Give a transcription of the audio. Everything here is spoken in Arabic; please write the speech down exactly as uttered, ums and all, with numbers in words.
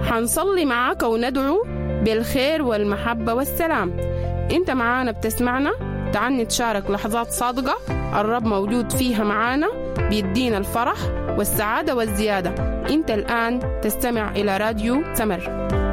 حنصلي معاك وندعو بالخير والمحبة والسلام. انت معانا بتسمعنا، تعال نتشارك لحظات صادقة الرب موجود فيها معانا، بيدينا الفرح والسعادة والزيادة. انت الآن تستمع إلى راديو سمر.